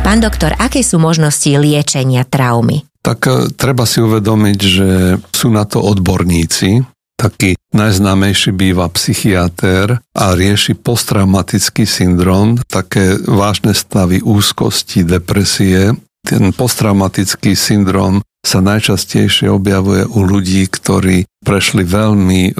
Pán doktor, aké sú možnosti liečenia traumy? Tak treba si uvedomiť, že sú na to odborníci. Taký najznámejší býva psychiater a rieši posttraumatický syndrom, také vážne stavy úzkosti, depresie. Ten posttraumatický syndrom sa najčastejšie objavuje u ľudí, ktorí prešli veľmi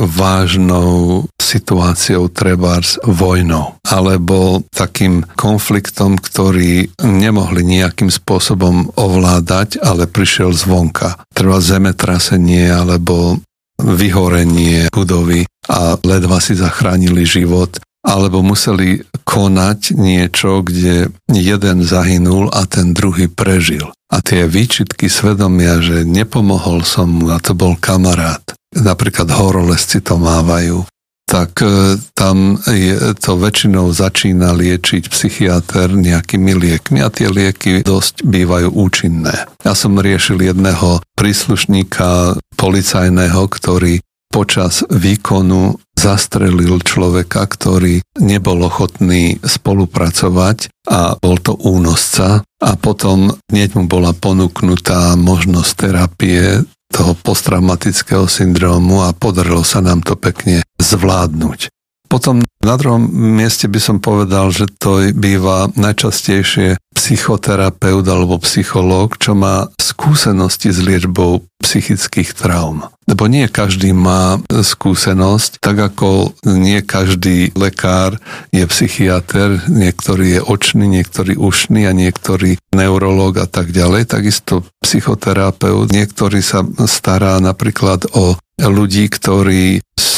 vážnou situáciou, trebárs vojnou, alebo takým konfliktom, ktorý nemohli nejakým spôsobom ovládať, ale prišiel zvonka. Treba zemetrasenie alebo vyhorenie budovy a ledva si zachránili život, alebo museli konať niečo, kde jeden zahynul a ten druhý prežil. A tie výčitky svedomia, že nepomohol som mu a to bol kamarát, napríklad horolezci to mávajú, tak tam to väčšinou začína liečiť psychiater nejakými liekmi a tie lieky dosť bývajú účinné. Ja som riešil jedného príslušníka policajného, ktorý počas výkonu zastrelil človeka, ktorý nebol ochotný spolupracovať a bol to únosca a potom hneď mu bola ponúknutá možnosť terapie toho posttraumatického syndrómu a podarilo sa nám to pekne zvládnuť. Potom na druhom mieste by som povedal, že to býva najčastejšie psychoterapeut alebo psychológ, čo má skúsenosti s liečbou psychických traum. Lebo nie každý má skúsenosť, tak ako nie každý lekár je psychiater, niektorý je očný, niektorý ušný a niektorý neurológ a tak ďalej. Takisto psychoterapeut, niektorý sa stará napríklad o ľudí, ktorí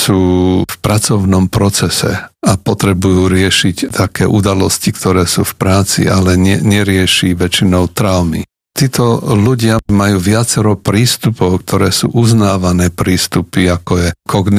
sú v pracovnom procese a potrebujú riešiť také udalosti, ktoré sú v práci, ale nerieši väčšinou traumy. Títo ľudia majú viacero prístupov, ktoré sú uznávané prístupy, ako je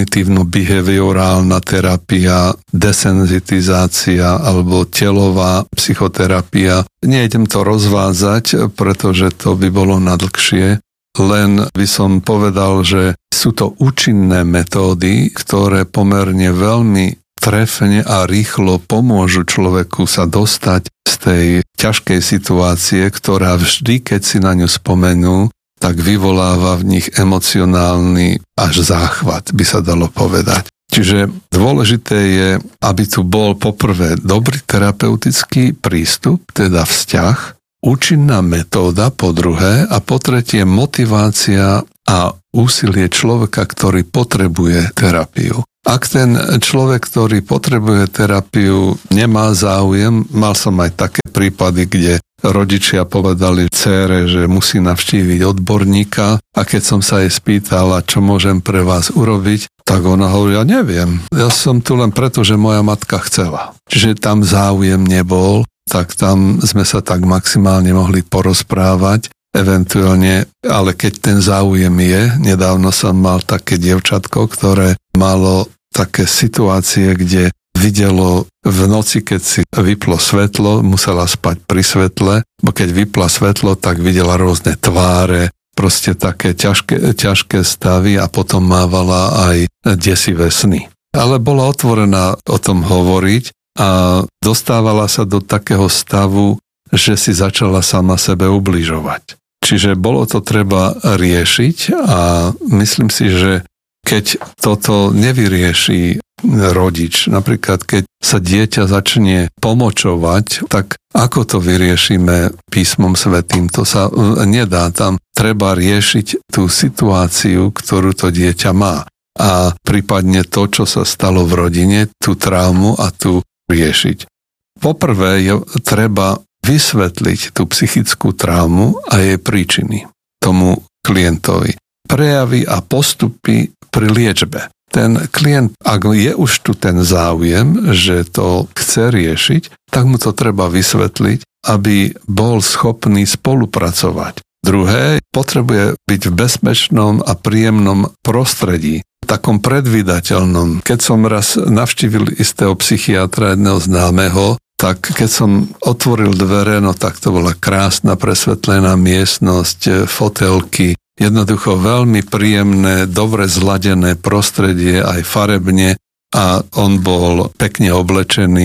kognitívno-behaviorálna terapia, desenzitizácia alebo telová psychoterapia. Nejdem to rozvádzať, pretože to by bolo nadlhšie. Len by som povedal, že sú to účinné metódy, ktoré pomerne veľmi trefne a rýchlo pomôžu človeku sa dostať z tej ťažkej situácie, ktorá vždy, keď si na ňu spomenú, tak vyvoláva v nich emocionálny až záchvat, by sa dalo povedať. Čiže dôležité je, aby tu bol poprvé dobrý terapeutický prístup, teda vzťah, účinná metóda po druhé a po tretie motivácia a úsilie človeka, ktorý potrebuje terapiu. Ak ten človek, ktorý potrebuje terapiu, nemá záujem, mal som aj také prípady, kde rodičia povedali dcére, že musí navštíviť odborníka a keď som sa jej spýtala, čo môžem pre vás urobiť, tak ona hovorí, ja neviem, ja som tu len preto, že moja matka chcela. Čiže tam záujem nebol, tak tam sme sa tak maximálne mohli porozprávať, eventuálne, ale keď ten záujem je, nedávno som mal také dievčatko, ktoré malo také situácie, kde videlo v noci, keď si vyplo svetlo, musela spať pri svetle, bo keď vypla svetlo, tak videla rôzne tváre, proste také ťažké stavy a potom mávala aj desivé sny. Ale bola otvorená o tom hovoriť a dostávala sa do takého stavu, že si začala sama sebe ubližovať. Čiže bolo to treba riešiť a myslím si, že keď toto nevyrieši rodič, napríklad keď sa dieťa začne pomočovať, tak ako to vyriešime písmom svätým? To sa nedá. Tam treba riešiť tú situáciu, ktorú to dieťa má. A prípadne to, čo sa stalo v rodine, tú traumu a tú riešiť. Poprvé je treba vysvetliť tú psychickú traumu a jej príčiny tomu klientovi. Prejavy a postupy pri liečbe. Ten klient, ak je už tu ten záujem, že to chce riešiť, tak mu to treba vysvetliť, aby bol schopný spolupracovať. Druhé, potrebuje byť v bezpečnom a príjemnom prostredí, takom predvídateľnom. Keď som raz navštívil istého psychiatra, jedného známeho, tak keď som otvoril dvere, no tak to bola krásna presvetlená miestnosť, fotelky, jednoducho veľmi príjemné, dobre zladené prostredie, aj farebne a on bol pekne oblečený.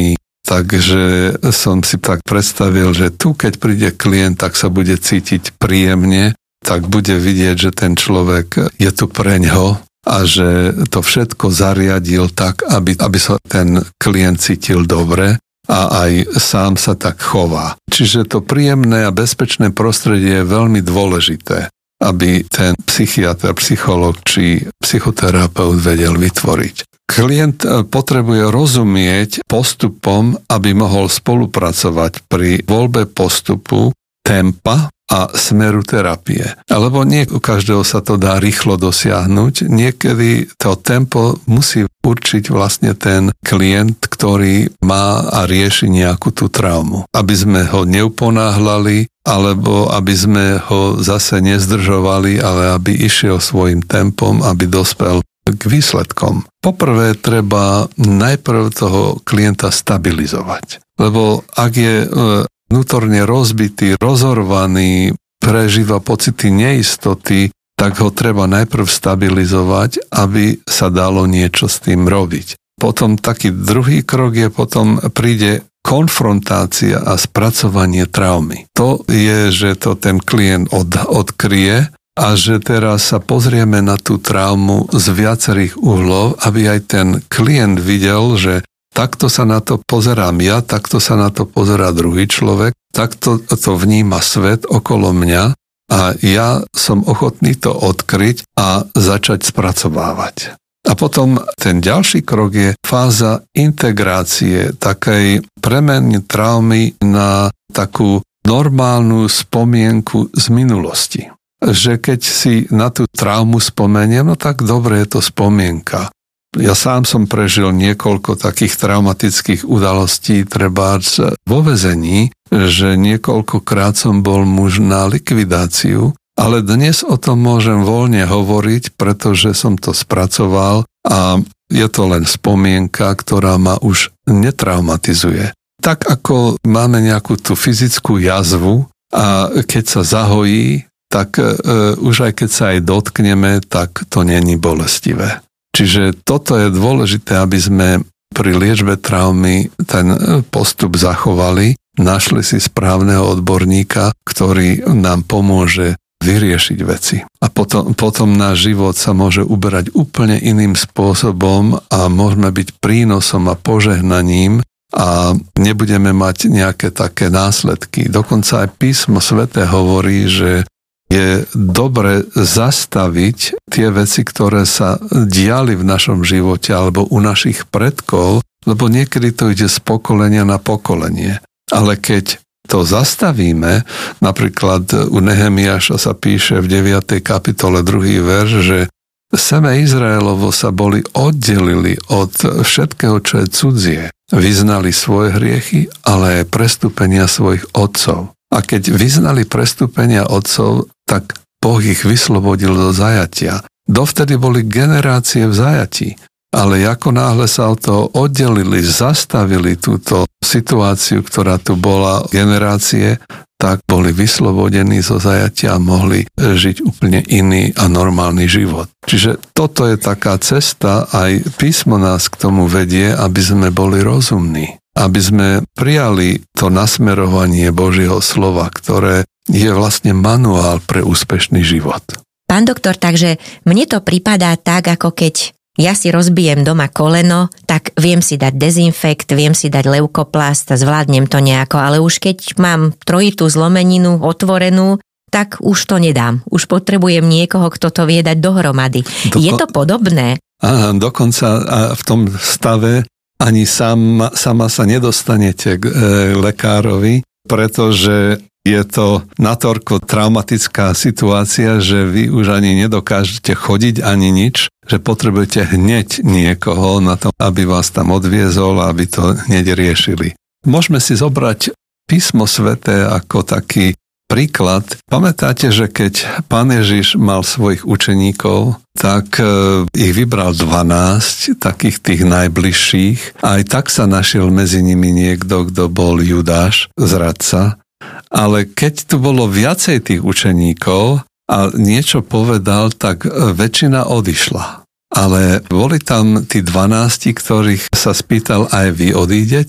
Takže som si tak predstavil, že tu, keď príde klient, tak sa bude cítiť príjemne, tak bude vidieť, že ten človek je tu preňho a že to všetko zariadil tak, aby sa ten klient cítil dobre a aj sám sa tak chová. Čiže to príjemné a bezpečné prostredie je veľmi dôležité, aby ten psychiatr, psychológ či psychoterapeut vedel vytvoriť. Klient potrebuje rozumieť postupom, aby mohol spolupracovať pri voľbe postupu, tempa a smeru terapie. Alebo nie u každého sa to dá rýchlo dosiahnuť. Niekedy to tempo musí určiť vlastne ten klient, ktorý má a rieši nejakú tú traumu. Aby sme ho neuponáhľali, alebo aby sme ho zase nezdržovali, ale aby išiel svojim tempom, aby dospel k výsledkom. Poprvé treba najprv toho klienta stabilizovať. Lebo ak je vnútorne rozbitý, rozorvaný, prežíva pocity neistoty, tak ho treba najprv stabilizovať, aby sa dalo niečo s tým robiť. Potom taký druhý krok je, potom príde konfrontácia a spracovanie traumy. To je, že to ten klient odkryje a že teraz sa pozrieme na tú traumu z viacerých uhlov, aby aj ten klient videl, že takto sa na to pozerám ja, takto sa na to pozerá druhý človek, takto to vníma svet okolo mňa a ja som ochotný to odkryť a začať spracovávať. A potom ten ďalší krok je fáza integrácie, takej premeny traumy na takú normálnu spomienku z minulosti. Že keď si na tú traumu spomeniem, no tak dobre, je to spomienka. Ja sám som prežil niekoľko takých traumatických udalostí, trebárs vo väzení, že niekoľkokrát som bol muž na likvidáciu, ale dnes o tom môžem voľne hovoriť, pretože som to spracoval a je to len spomienka, ktorá ma už netraumatizuje. Tak ako máme nejakú tú fyzickú jazvu a keď sa zahojí, tak už aj keď sa aj dotkneme, tak to není bolestivé. Čiže toto je dôležité, aby sme pri liečbe traumy ten postup zachovali, našli si správneho odborníka, ktorý nám pomôže vyriešiť veci. A potom náš život sa môže uberať úplne iným spôsobom a môžeme byť prínosom a požehnaním a nebudeme mať nejaké také následky. Dokonca aj Písmo sväté hovorí, že je dobre zastaviť tie veci, ktoré sa diali v našom živote alebo u našich predkov, lebo niekedy to ide z pokolenia na pokolenie. Ale keď to zastavíme, napríklad u Nehemiáša sa píše v 9. kapitole 2. verš, že seme Izraelovo sa boli oddelili od všetkého, čo je cudzie. Vyznali svoje hriechy, ale aj prestúpenia svojich otcov. A keď vyznali prestúpenia otcov, tak Boh ich vyslobodil do zajatia. Dovtedy boli generácie v zajatí, ale ako náhle sa od toho oddelili, zastavili túto situáciu, ktorá tu bola generácie, tak boli vyslobodení zo zajatia a mohli žiť úplne iný a normálny život. Čiže toto je taká cesta, aj Písmo nás k tomu vedie, aby sme boli rozumní. Aby sme prijali to nasmerovanie Božieho slova, ktoré je vlastne manuál pre úspešný život. Pán doktor, takže mne to pripadá tak, ako keď ja si rozbijem doma koleno, tak viem si dať dezinfekt, viem si dať leukoplast a zvládnem to nejako, ale už keď mám trojitú zlomeninu otvorenú, tak už to nedám. Už potrebujem niekoho, kto to vie dať dohromady. Je to podobné? Áno, dokonca v tom stave ani sama sa nedostanete k lekárovi, pretože je to natoľko traumatická situácia, že vy už ani nedokážete chodiť ani nič, že potrebujete hneď niekoho na to, aby vás tam odviezol a aby to hneď riešili. Môžeme si zobrať Písmo sväté ako taký príklad. Pamätáte, že keď Pán Ježiš mal svojich učeníkov, tak ich vybral 12, takých tých najbližších. A aj tak sa našiel medzi nimi niekto, kto bol Judáš, zradca. Ale keď tu bolo viacej tých učeníkov a niečo povedal, tak väčšina odišla. Ale boli tam tí 12, ktorých sa spýtal, aj vy odídete.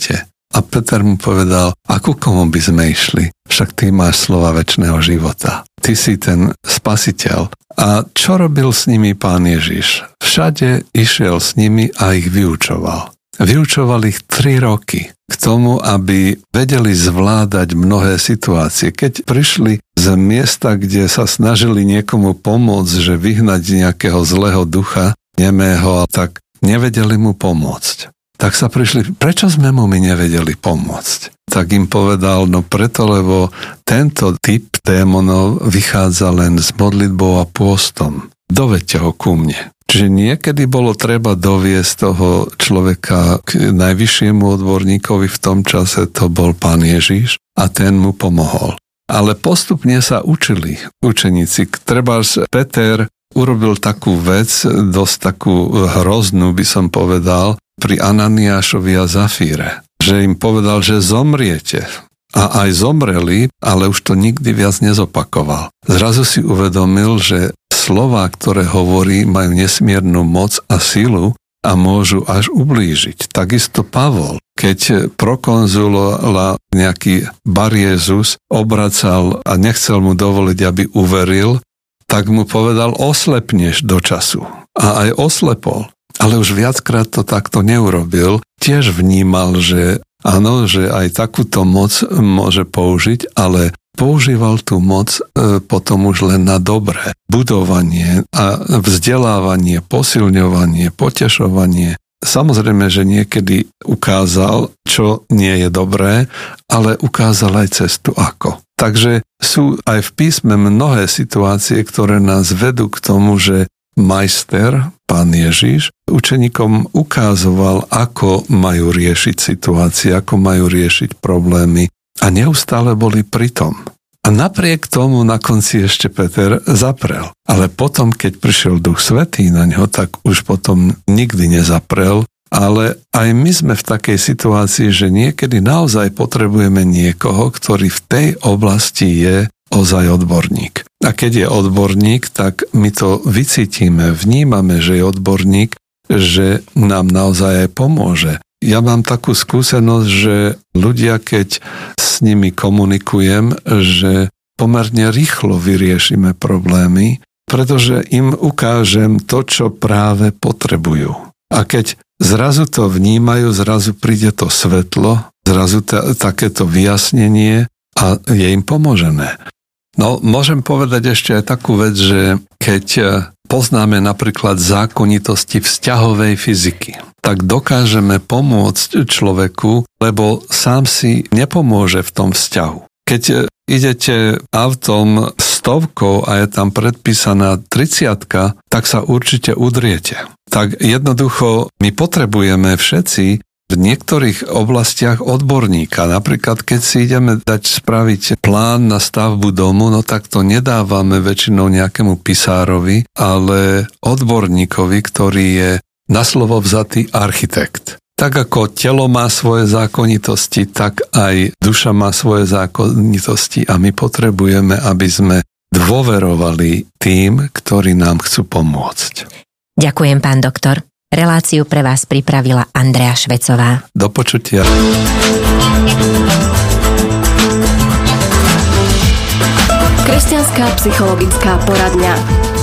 A Peter mu povedal, a ku komu by sme išli? Však ty máš slova večného života. Ty si ten spasiteľ. A čo robil s nimi Pán Ježiš? Všade išiel s nimi a ich vyučoval. Vyučoval ich 3 roky k tomu, aby vedeli zvládať mnohé situácie. Keď prišli z miesta, kde sa snažili niekomu pomôcť, že vyhnať nejakého zlého ducha, nemého, tak nevedeli mu pomôcť. Tak sa prišli, prečo sme mu my nevedeli pomôcť? Tak im povedal, no preto, lebo tento typ démonov vychádza len s modlitbou a pôstom. Doveďte ho ku mne. Čiže niekedy bolo treba doviesť toho človeka k najvyššiemu odborníkovi, v tom čase to bol Pán Ježiš a ten mu pomohol. Ale postupne sa učili učeníci. Trebárs Peter urobil takú vec, dosť takú hroznú, by som povedal, pri Ananiášovi a Zafíre. Že im povedal, že zomriete. A aj zomreli, ale už to nikdy viac nezopakoval. Zrazu si uvedomil, že slová, ktoré hovorí, majú nesmiernu moc a silu a môžu až ublížiť. Takisto Pavol, keď prokonzuloval nejaký Bar-Jezus, obracal a nechcel mu dovoliť, aby uveril, tak mu povedal, oslepneš do času. A aj oslepol. Ale už viackrát to takto neurobil. Tiež vnímal, že áno, že aj takúto moc môže použiť, ale používal tú moc potom už len na dobré. Budovanie a vzdelávanie, posilňovanie, potešovanie. Samozrejme, že niekedy ukázal, čo nie je dobré, ale ukázal aj cestu ako. Takže sú aj v písme mnohé situácie, ktoré nás vedú k tomu, že majster, Pán Ježiš, učeníkom ukázoval, ako majú riešiť situácie, ako majú riešiť problémy a neustále boli pri tom. A napriek tomu na konci ešte Peter zaprel. Ale potom, keď prišiel Duch Svätý na ňo, tak už potom nikdy nezaprel. Ale aj my sme v takej situácii, že niekedy naozaj potrebujeme niekoho, ktorý v tej oblasti je ozaj odborník. A keď je odborník, tak my to vycítime, vnímame, že je odborník, že nám naozaj aj pomôže. Ja mám takú skúsenosť, že ľudia, keď s nimi komunikujem, že pomerne rýchlo vyriešime problémy, pretože im ukážem to, čo práve potrebujú. A keď zrazu to vnímajú, zrazu príde to svetlo, zrazu takéto vyjasnenie a je im pomožené. No, môžem povedať ešte aj takú vec, že keď poznáme napríklad zákonitosti vzťahovej fyziky, tak dokážeme pomôcť človeku, lebo sám si nepomôže v tom vzťahu. Keď idete autom 100 a je tam predpísaná 30, tak sa určite udriete. Tak jednoducho my potrebujeme všetci v niektorých oblastiach odborníka. Napríklad, keď si ideme spraviť plán na stavbu domu, no tak to nedávame väčšinou nejakému pisárovi, ale odborníkovi, ktorý je na slovo vzatý architekt. Tak ako telo má svoje zákonitosti, tak aj duša má svoje zákonitosti a my potrebujeme, aby sme dôverovali tým, ktorí nám chcú pomôcť. Ďakujem, pán doktor. Reláciu pre vás pripravila Andrea Švecová. Do počutia. Kresťanská psychologická poradňa.